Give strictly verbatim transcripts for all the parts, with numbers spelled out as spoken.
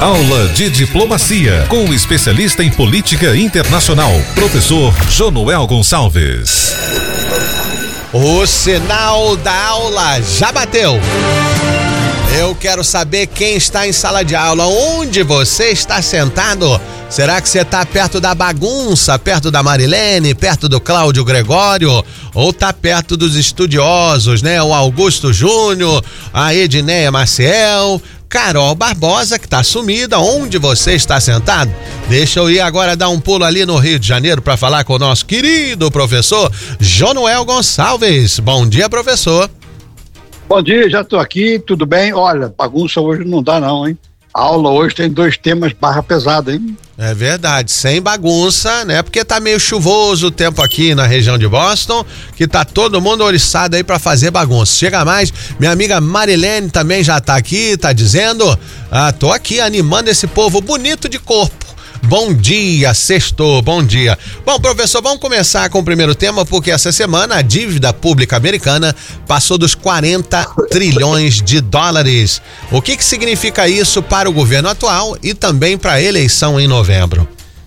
Aula de Diplomacia, com o especialista em política internacional, professor Jonoel Gonçalves. O sinal da aula já bateu. Eu quero saber quem está em sala de aula, onde você está sentado. Será que você está perto da bagunça, perto da Marilene, perto do Cláudio Gregório? Ou está perto dos estudiosos, né? O Augusto Júnior, a Edneia Maciel, Carol Barbosa, que está sumida. Onde você está sentado? Deixa eu ir agora dar um pulo ali no Rio de Janeiro para falar com o nosso querido professor Jonoel Gonçalves. Bom dia, professor. Bom dia, já estou aqui, tudo bem? Olha, bagunça hoje não dá não, hein? A aula hoje tem dois temas barra pesada, hein? É verdade, sem bagunça, né? Porque tá meio chuvoso o tempo aqui na região de Boston, que tá todo mundo oriçado aí pra fazer bagunça. Chega mais, minha amiga Marilene também já tá aqui, tá dizendo, ah, tô aqui animando esse povo bonito de corpo. Bom dia, sextou, bom dia. Bom, professor, vamos começar com o primeiro tema, porque essa semana a dívida pública americana passou dos quarenta trilhões de dólares. O que que significa isso para o governo atual e também para a eleição em novembro?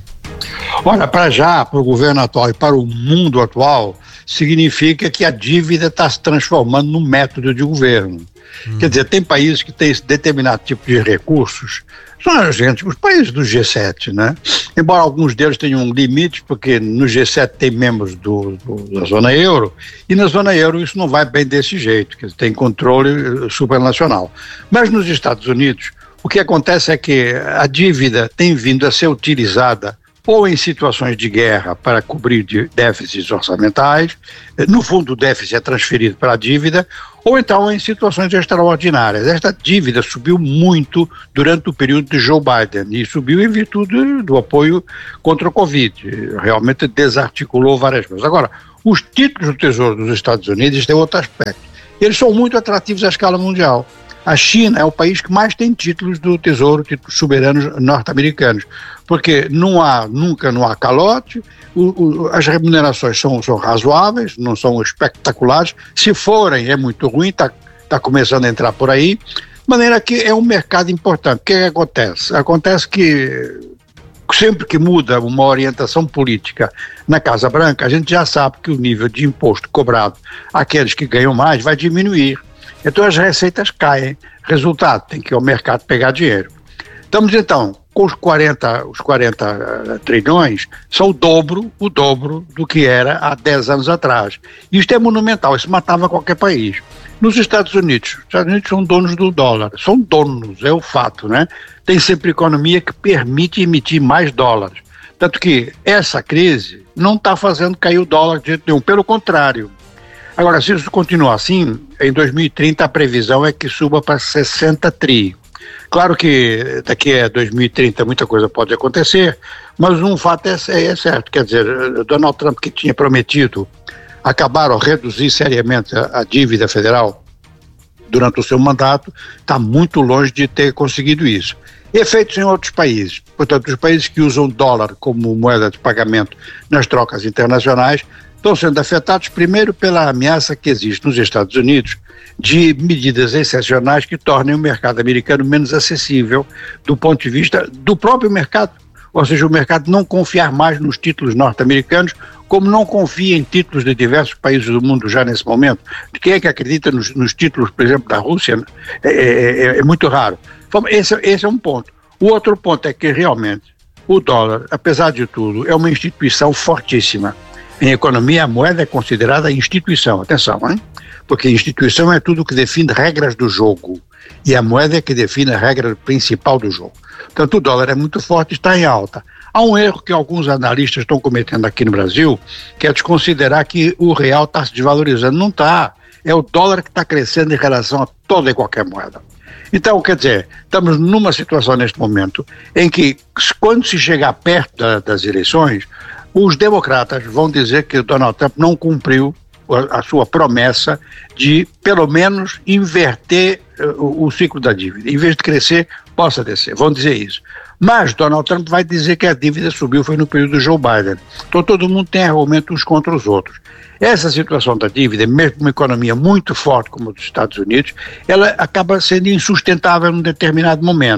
Olha, para já, para o governo atual e para o mundo atual, significa que a dívida está se transformando num método de governo. Hum. Quer dizer, tem países que têm esse determinado tipo de recursos, são a gente, os países do G sete, né? Embora alguns deles tenham um limite, porque no G sete tem membros do, do, da zona euro, e na zona euro isso não vai bem desse jeito, que tem controle supranacional. Mas nos Estados Unidos, o que acontece é que a dívida tem vindo a ser utilizada ou em situações de guerra para cobrir de déficits orçamentais, no fundo o déficit é transferido para a dívida, ou então em situações extraordinárias. Esta dívida subiu muito durante o período de Joe Biden, e subiu em virtude do apoio contra o Covid, realmente desarticulou várias coisas. Agora, os títulos do Tesouro dos Estados Unidos têm outro aspecto, eles são muito atrativos à escala mundial. A China é o país que mais tem títulos do Tesouro, títulos soberanos norte-americanos, porque não há, nunca não há calote, o, o, as remunerações são, são razoáveis, não são espetaculares, se forem é muito ruim, está tá começando a entrar por aí, de maneira que é um mercado importante. O que, é que acontece? Acontece que sempre que muda uma orientação política na Casa Branca, a gente já sabe que o nível de imposto cobrado àqueles que ganham mais vai diminuir. Então as receitas caem. Resultado, tem que ir ao mercado pegar dinheiro. Estamos então com os quarenta, os quarenta trilhões, são o dobro, o dobro do que era há dez anos atrás. Isto é monumental, isso matava qualquer país. Nos Estados Unidos, os Estados Unidos são donos do dólar, são donos, é o fato, né? Tem sempre economia que permite emitir mais dólares. Tanto que essa crise não está fazendo cair o dólar de jeito nenhum, pelo contrário. Agora, se isso continuar assim, em dois mil e trinta a previsão é que suba para sessenta tri. Claro que daqui a dois mil e trinta muita coisa pode acontecer, mas um fato é, é certo, quer dizer, Donald Trump, que tinha prometido acabar ou reduzir seriamente a, a dívida federal durante o seu mandato, está muito longe de ter conseguido isso. Efeitos em outros países, portanto, os países que usam dólar como moeda de pagamento nas trocas internacionais estão sendo afetados primeiro pela ameaça que existe nos Estados Unidos de medidas excepcionais que tornem o mercado americano menos acessível do ponto de vista do próprio mercado, ou seja, o mercado não confiar mais nos títulos norte-americanos, como não confia em títulos de diversos países do mundo já nesse momento. Quem é que acredita nos, nos títulos, por exemplo, da Rússia? É, é, é muito raro. Esse, esse é um ponto. O outro ponto é que realmente o dólar, apesar de tudo, é uma instituição fortíssima. Em economia, a moeda é considerada instituição, atenção, hein? Porque instituição é tudo que define regras do jogo, e a moeda é que define a regra principal do jogo. Portanto, o dólar é muito forte e está em alta. Há um erro que alguns analistas estão cometendo aqui no Brasil, que é desconsiderar que o real está se desvalorizando. Não está, é o dólar que está crescendo em relação a toda e qualquer moeda. Então, quer dizer, estamos numa situação neste momento em que, quando se chegar perto da, das eleições, os democratas vão dizer que o Donald Trump não cumpriu a, a sua promessa de, pelo menos, inverter uh, o, o ciclo da dívida. Em vez de crescer, possa descer. Vão dizer isso. Mas Donald Trump vai dizer que a dívida subiu foi no período do Joe Biden. Então todo mundo tem argumento uns contra os outros. Essa situação da dívida, mesmo uma economia muito forte como a dos Estados Unidos, ela acaba sendo insustentável num determinado momento.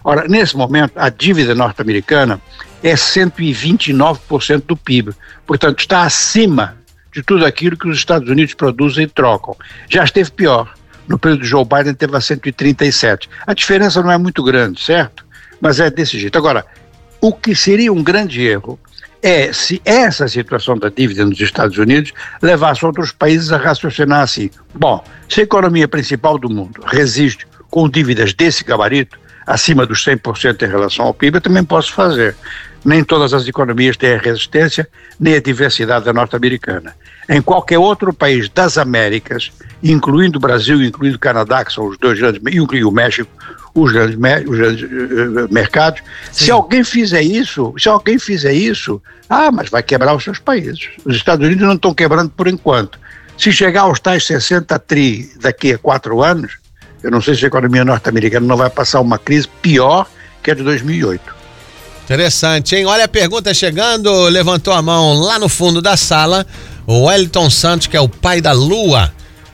Ora, nesse momento, a dívida norte-americana é cento e vinte e nove por cento do P I B, portanto está acima de tudo aquilo que os Estados Unidos produzem e trocam. Já esteve pior. No período de Joe Biden teve a cento e trinta e sete. A diferença não é muito grande, certo? Mas é desse jeito. Agora, o que seria um grande erro é se essa situação da dívida nos Estados Unidos levasse outros países a raciocinar assim. Bom, se a economia principal do mundo resiste com dívidas desse gabarito, acima dos cem por cento em relação ao P I B, eu também posso fazer. Nem todas as economias têm a resistência, nem a diversidade da norte-americana. Em qualquer outro país das Américas, incluindo o Brasil, incluindo o Canadá, que são os dois grandes, e o México, os grandes, os grandes uh, mercados, Sim. se alguém fizer isso, se alguém fizer isso, ah, mas vai quebrar os seus países. Os Estados Unidos não estão quebrando por enquanto. Se chegar aos tais sessenta tri daqui a quatro anos, eu não sei se a economia norte-americana não vai passar uma crise pior que a de dois mil e oito. Interessante, hein? Olha a pergunta chegando, levantou a mão lá no fundo da sala, o Wellington Santos, que é o pai da Lua.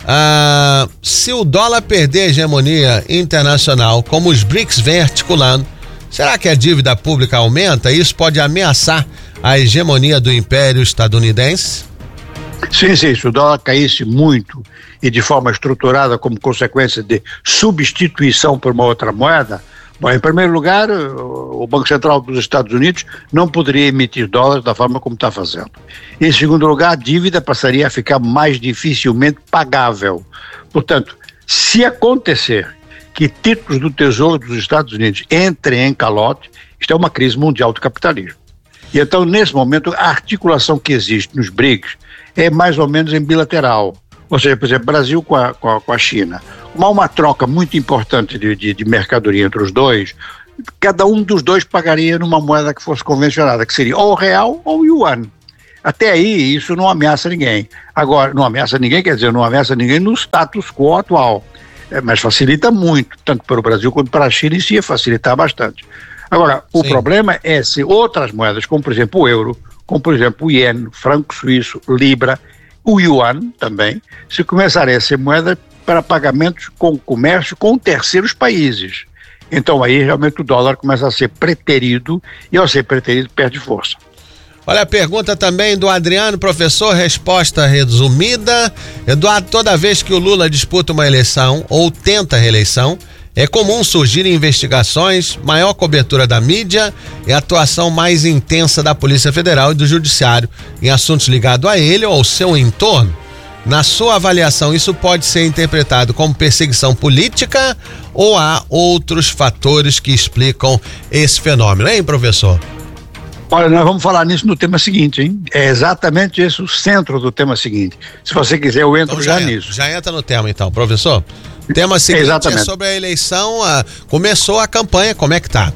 Ah, se o dólar perder a hegemonia internacional, como os B R I C S vem articulando, será que a dívida pública aumenta? Isso pode ameaçar a hegemonia do Império Estadunidense? Sim, sim, se o dólar caísse muito e de forma estruturada como consequência de substituição por uma outra moeda, bom, em primeiro lugar, o Banco Central dos Estados Unidos não poderia emitir dólares da forma como está fazendo. Em segundo lugar, a dívida passaria a ficar mais dificilmente pagável. Portanto, se acontecer que títulos do Tesouro dos Estados Unidos entrem em calote, isto é uma crise mundial do capitalismo. E então, nesse momento, a articulação que existe nos B R I C S é mais ou menos em bilateral. Ou seja, por exemplo, Brasil com a, com a, com a China. Uma, uma troca muito importante de, de, de mercadoria entre os dois, cada um dos dois pagaria numa moeda que fosse convencionada, que seria ou o real ou o yuan. Até aí, isso não ameaça ninguém. Agora, não ameaça ninguém, quer dizer, não ameaça ninguém no status quo atual. É, mas facilita muito, tanto para o Brasil quanto para a China, isso ia facilitar bastante. Agora, o Sim. problema é se outras moedas, como por exemplo o euro, como por exemplo o iene, franco suíço, libra, o yuan também, se começarem a ser moeda para pagamentos com comércio com terceiros países. Então aí realmente o dólar começa a ser preterido e ao ser preterido perde força. Olha a pergunta também do Adriano, professor, resposta resumida. Eduardo, toda vez que o Lula disputa uma eleição ou tenta a reeleição, é comum surgir investigações, maior cobertura da mídia e atuação mais intensa da Polícia Federal e do Judiciário em assuntos ligados a ele ou ao seu entorno. Na sua avaliação, isso pode ser interpretado como perseguição política ou há outros fatores que explicam esse fenômeno, hein, professor? Olha, nós vamos falar nisso no tema seguinte, hein? É exatamente esse o centro do tema seguinte. Se você quiser, eu entro então já, já entra, nisso. Já entra no tema, então, professor. O tema seguinte é, é sobre a eleição, a, começou a campanha, como é que tá?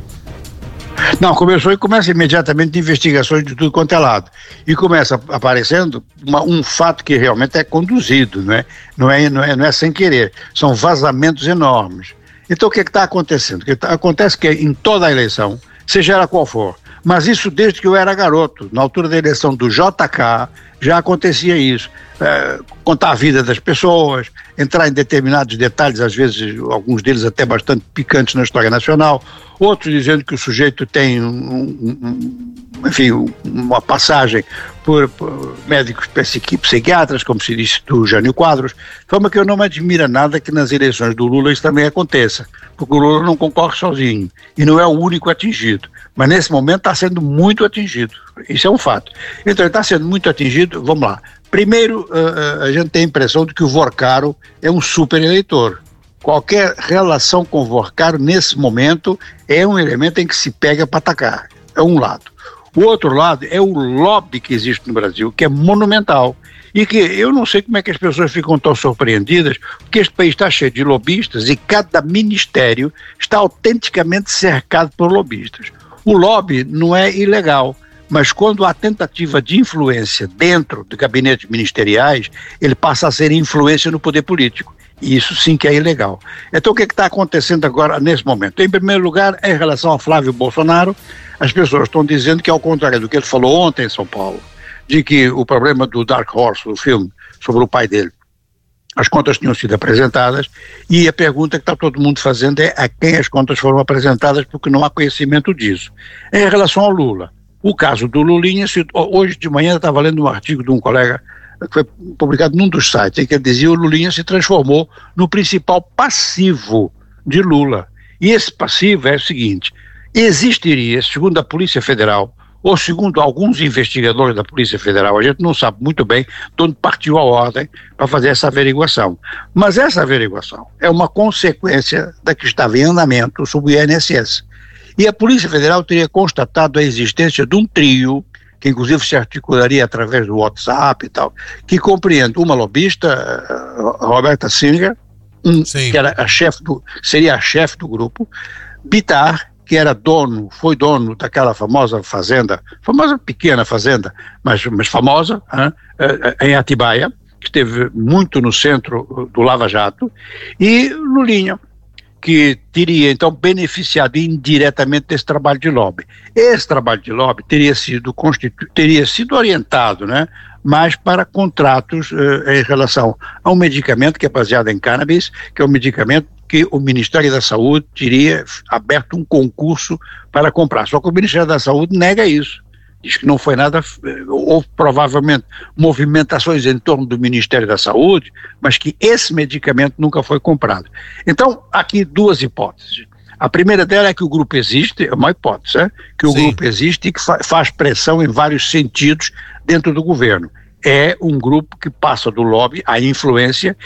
Não, começou e começa imediatamente investigações de tudo quanto é lado. E começa aparecendo uma, um fato que realmente é conduzido, não é? Não é, não é, não é sem querer. São vazamentos enormes. Então o que é que está acontecendo? O que tá, acontece que em toda a eleição, seja ela qual for, mas isso desde que eu era garoto, na altura da eleição do J K, já acontecia isso. É, contar a vida das pessoas, entrar em determinados detalhes, às vezes alguns deles até bastante picantes na história nacional, outros dizendo que o sujeito tem um, um, um, enfim, uma passagem por, por médicos psiquiatras, como se disse do Jânio Quadros, de forma que eu não me admira nada que nas eleições do Lula isso também aconteça, porque o Lula não concorre sozinho e não é o único atingido, mas nesse momento está sendo muito atingido, isso é um fato. Então ele está sendo muito atingido, vamos lá. Primeiro, uh, a gente tem a impressão de que o Vorcaro é um super eleitor. Qualquer relação com o Vorcaro, nesse momento, é um elemento em que se pega para atacar. É um lado. O outro lado é o lobby que existe no Brasil, que é monumental. E que eu não sei como é que as pessoas ficam tão surpreendidas, porque este país está cheio de lobistas e cada ministério está autenticamente cercado por lobistas. O lobby não é ilegal, mas quando há tentativa de influência dentro de gabinetes ministeriais, ele passa a ser influência no poder político. E isso sim que é ilegal. Então o que é que está acontecendo agora nesse momento? Em primeiro lugar, em relação a Flávio Bolsonaro, as pessoas estão dizendo que ao contrário do que ele falou ontem em São Paulo, de que o problema do Dark Horse, o filme sobre o pai dele, As contas tinham sido apresentadas e a pergunta que está todo mundo fazendo é a quem as contas foram apresentadas, porque não há conhecimento disso. Em relação ao Lula, o caso do Lulinha, hoje de manhã eu estava lendo um artigo de um colega que foi publicado num dos sites, em que ele dizia que o Lulinha se transformou no principal passivo de Lula. E esse passivo é o seguinte: existiria, segundo a Polícia Federal, ou segundo alguns investigadores da Polícia Federal, a gente não sabe muito bem de onde partiu a ordem para fazer essa averiguação. Mas essa averiguação é uma consequência da que estava em andamento sob o I N S S. E a Polícia Federal teria constatado a existência de um trio, que inclusive se articularia através do WhatsApp e tal, que compreende uma lobista, a Roberta Singer, um, que era a chefe do, seria a chefe do grupo, Bitar, que era dono, foi dono daquela famosa fazenda, famosa pequena fazenda, mas, mas famosa, hein, em Atibaia, que esteve muito no centro do Lava Jato, e Lulinha, que teria então beneficiado indiretamente desse trabalho de lobby. Esse trabalho de lobby teria sido, constitu... teria sido orientado, né, mas para contratos uh, em relação a um medicamento que é baseado em cannabis, que é um medicamento que o Ministério da Saúde teria aberto um concurso para comprar. Só que o Ministério da Saúde nega isso. Diz que não foi nada, houve provavelmente movimentações em torno do Ministério da Saúde, mas que esse medicamento nunca foi comprado. Então, aqui duas hipóteses. A primeira dela é que o grupo existe, é uma hipótese, é? que o Sim. grupo existe e que fa- faz pressão em vários sentidos dentro do governo. É um grupo que passa do lobby à influência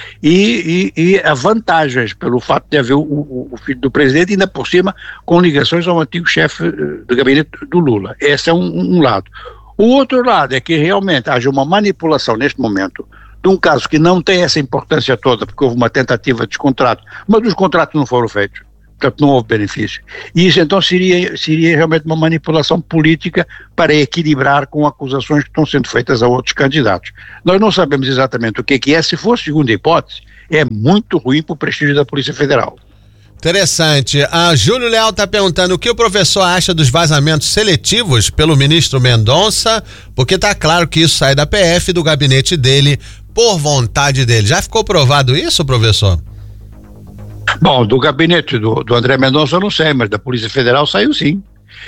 e, e, e a vantagens pelo fato de haver o, o, o filho do presidente, ainda por cima com ligações ao antigo chefe do gabinete do Lula. Esse é um, um lado. O outro lado é que realmente haja uma manipulação neste momento de um caso que não tem essa importância toda, porque houve uma tentativa de descontrato, mas os contratos não foram feitos. Portanto, não houve benefício. E isso então seria, seria realmente uma manipulação política para equilibrar com acusações que estão sendo feitas a outros candidatos. Nós não sabemos exatamente o que é que é. Se for segunda hipótese, é muito ruim para o prestígio da Polícia Federal. Interessante. A Júlio Leal está perguntando o que o professor acha dos vazamentos seletivos pelo ministro Mendonça, porque está claro que isso sai da P F, do gabinete dele, por vontade dele. Já ficou provado isso, professor? Bom, do gabinete do, do André Mendonça eu não sei, mas da Polícia Federal saiu sim.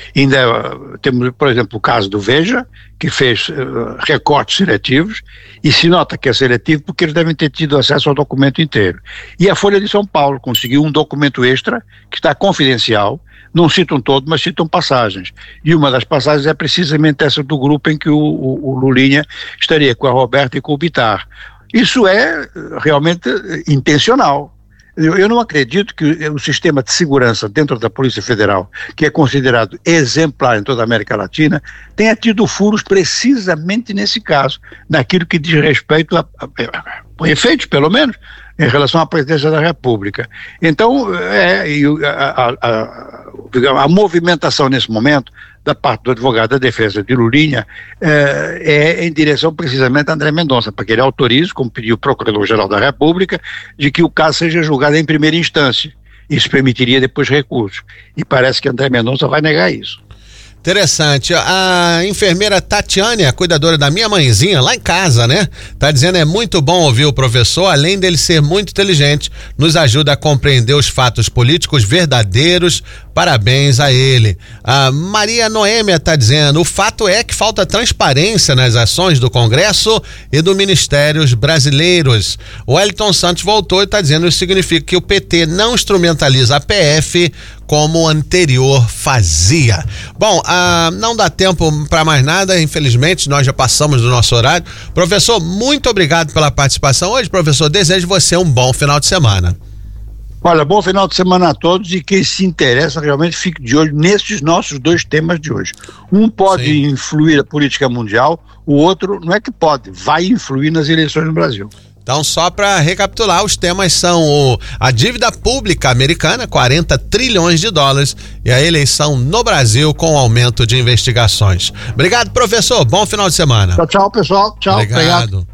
Ainda uh, temos, por exemplo, o caso do Veja, que fez uh, recortes seletivos, e se nota que é seletivo porque eles devem ter tido acesso ao documento inteiro. E a Folha de São Paulo conseguiu um documento extra, que está confidencial, não citam todo, mas citam passagens. E uma das passagens é precisamente essa do grupo em que o, o, o Lulinha estaria com a Roberta e com o Bitar. Isso é realmente intencional. Eu, eu não acredito que o sistema de segurança dentro da Polícia Federal, que é considerado exemplar em toda a América Latina, tenha tido furos precisamente nesse caso, naquilo que diz respeito a, a, a efeitos, pelo menos, em relação à presidência da República. Então, é, a, a, a, a movimentação nesse momento da parte do advogado da defesa de Lulinha é, é em direção precisamente a André Mendonça, para que ele autorize, como pediu o Procurador-Geral da República, de que o caso seja julgado em primeira instância. Isso permitiria depois recursos. E parece que André Mendonça vai negar isso. Interessante. A enfermeira Tatiane, a cuidadora da minha mãezinha, lá em casa, né? Tá dizendo, é muito bom ouvir o professor, além dele ser muito inteligente, nos ajuda a compreender os fatos políticos verdadeiros. Parabéns a ele. A Maria Noêmia tá dizendo, o fato é que falta transparência nas ações do Congresso e do Ministérios brasileiros. O Wellington Santos voltou e tá dizendo, isso significa que o P T não instrumentaliza a P F como o anterior fazia. Bom, ah, não dá tempo para mais nada, infelizmente, nós já passamos do nosso horário. Professor, muito obrigado pela participação hoje, professor. Desejo você um bom final de semana. Olha, bom final de semana a todos, e quem se interessa realmente fique de olho nesses nossos dois temas de hoje. Um pode Sim. influir a política mundial, o outro não é que pode, vai influir nas eleições no Brasil. Então, só para recapitular, os temas são o, a dívida pública americana, quarenta trilhões de dólares, e a eleição no Brasil com aumento de investigações. Obrigado, professor. Bom final de semana. Tchau, tchau, pessoal. Tchau. Obrigado. Obrigado.